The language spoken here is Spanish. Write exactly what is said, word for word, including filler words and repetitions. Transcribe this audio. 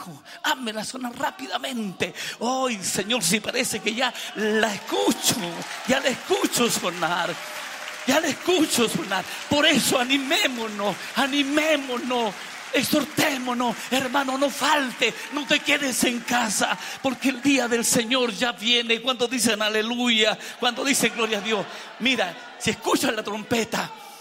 abajo, házmela sonar rápidamente. Hoy, Señor, si parece que ya la escucho, ya la escucho sonar. Ya la escucho sonar. Por eso animémonos, animémonos, exhortémonos, hermano, no falte, no te quedes en casa, porque el día del Señor ya viene. Cuando dicen aleluya, cuando dicen gloria a Dios, mira, si escuchas la trompeta,